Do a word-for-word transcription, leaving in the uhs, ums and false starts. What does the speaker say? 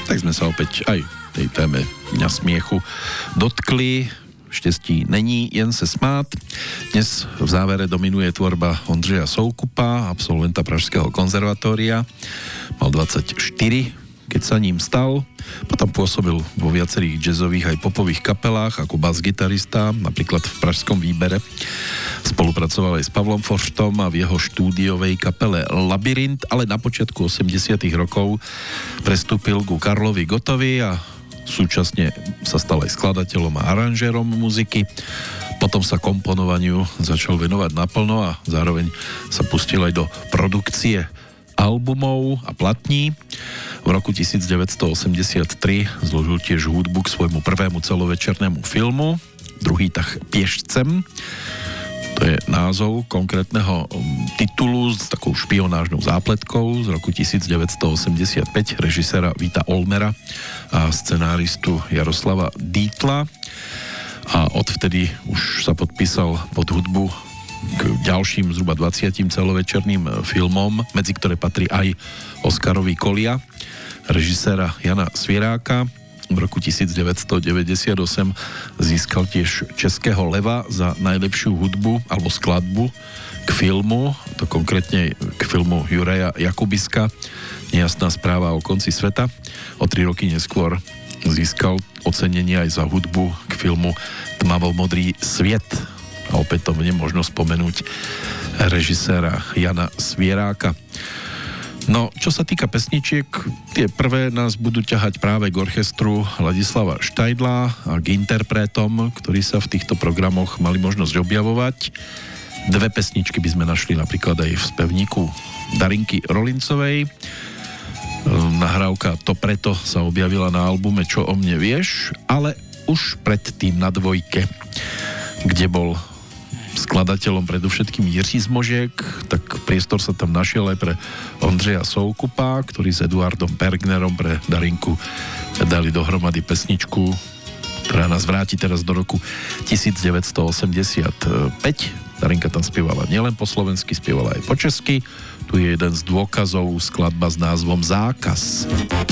tak sme sa opäť aj tej téme Dňa smiechu dotkli. Štěstí není, jen se smát. Dnes v závere dominuje tvorba Ondřeja Soukupa, absolventa Pražského konzervatória. Mal dvadsaťštyri, keď sa ním stal. Potom pôsobil vo viacerých jazzových aj popových kapelách ako bas-gitarista, napríklad v Pražskom Výbere. Spolupracoval aj s Pavlom Forštom a v jeho štúdiovej kapele Labyrint, ale na počiatku osemdesiatych rokov prestúpil ku Karlovi Gottovi a súčasne sa stal aj skladateľom a aranžérom muziky. Potom sa komponovaniu začal venovať naplno a zároveň sa pustil aj do produkcie albumov a platní. V roku devätnásťstoosemdesiattri zložil tiež hudbu k svojmu prvému celovečernému filmu, druhý tah Pieštcem. To je názov konkrétneho titulu s takou špionážnou zápletkou z roku devätnásťstoosemdesiatpäť režiséra Víta Olmera a scenáristu Jaroslava Dítla. A odvtedy už sa podpísal pod hudbu k ďalším zhruba dvadsiatim celovečerným filmom, medzi ktoré patrí aj Oscarový Kolia režiséra Jana Svieráka. V roku devätnásťstodeväťdesiatosem získal tiež Českého leva za najlepšiu hudbu alebo skladbu k filmu, to konkrétne k filmu Juraja Jakubiska Nejasná správa o konci sveta. O tri roky neskôr získal ocenenie aj za hudbu k filmu Tmavo-modrý sviet. A opätovne možno spomenúť režiséra Jana Svieráka. No, čo sa týka pesničiek, tie prvé nás budú ťahať práve k orchestru Ladislava Štajdla a k interpretom, ktorí sa v týchto programoch mali možnosť objavovať. Dve pesničky by sme našli napríklad aj v spevníku Darinky Rolincovej. Nahrávka To preto sa objavila na albume Čo o mne vieš, ale už predtým na dvojke, kde bol skladateľom predovšetkým Jiří Zmožek, tak priestor sa tam našiel aj pre Ondřeja Soukupa, ktorý s Eduardom Pergnerom pre Darinku dali dohromady pesničku, ktorá nás vráti teraz do roku devätnásťstoosemdesiatpäť. Darinka tam spievala nielen po slovensky, spievala aj po česky. Tu je jeden z dôkazov, skladba s názvom Zákaz.